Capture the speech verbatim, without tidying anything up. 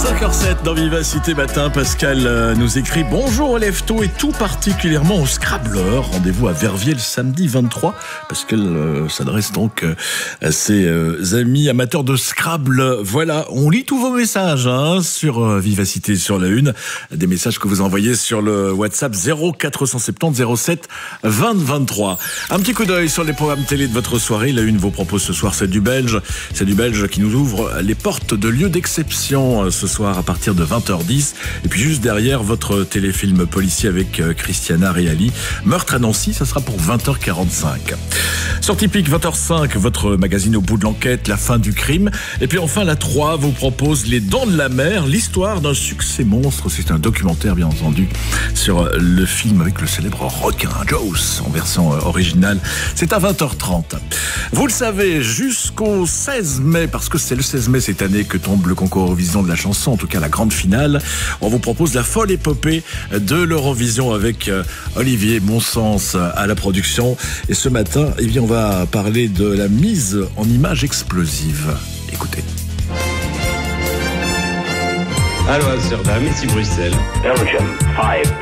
cinq heures zéro sept dans Vivacité Matin, Pascal euh, nous écrit « Bonjour aux lève-tôt et tout particulièrement aux Scrabbleurs. Rendez-vous à Verviers le samedi vingt-trois. » Pascal euh, s'adresse donc euh, à ses euh, amis amateurs de Scrabble. Voilà, on lit tous vos messages hein, sur euh, Vivacité sur la une. Des messages que vous envoyez sur le WhatsApp zéro quatre cent soixante-dix zéro sept vingt vingt-trois. Un petit coup d'œil sur les programmes télé de votre soirée. La une vous propose ce soir, c'est du Belge. C'est du Belge qui nous ouvre les portes de lieux d'exception ce soir à partir de vingt heures dix. Et puis juste derrière, votre téléfilm policier avec Christiana Reali. Meurtre à Nancy, ça sera pour vingt heures quarante-cinq. Sortie pique vingt heures cinq, votre magazine au bout de l'enquête, la fin du crime. Et puis enfin, la trois vous propose Les Dents de la Mer, l'histoire d'un succès monstre. C'est un documentaire, bien entendu, sur le film avec le célèbre requin Jaws en version originale. C'est à vingt heures trente. Vous le savez, jusqu'au seize mai, parce que c'est le seize mai cette année que tombe le concours Eurovision de la chanson, en tout cas la grande finale, on vous propose la folle épopée de l'Eurovision avec Olivier Monsens à la production. Et ce matin, eh bien, on va parler de la mise en image explosive. Écoutez. Allô Amsterdam, ici Bruxelles. Belgium, five